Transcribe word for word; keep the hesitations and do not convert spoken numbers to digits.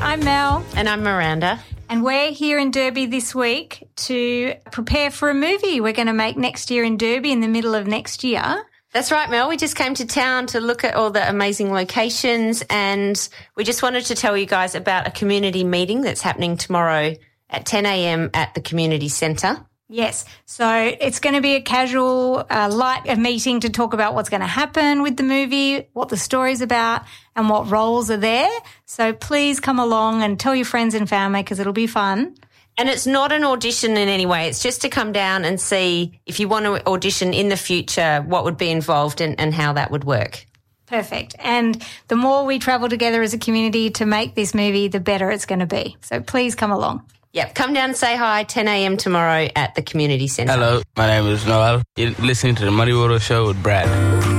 I'm Mel. And I'm Miranda. And we're here in Derby this week to prepare for a movie we're going to make next year in Derby in the middle of next year. That's right, Mel. We just came to town to look at all the amazing locations, and we just wanted to tell you guys about a community meeting that's happening tomorrow at ten a.m. at the community centre. Yes. So it's going to be a casual, uh, light meeting to talk about what's going to happen with the movie, what the story's about, and what roles are there. So please come along and tell your friends and family because it'll be fun. And it's not an audition in any way. It's just to come down and see if you want to audition in the future, what would be involved and, and how that would work. Perfect. And the more we travel together as a community to make this movie, the better it's going to be. So please come along. Yep, come down and say hi, ten a.m. tomorrow at the community centre. Hello, my name is Noel. You're listening to the Muddy Water Show with Brad.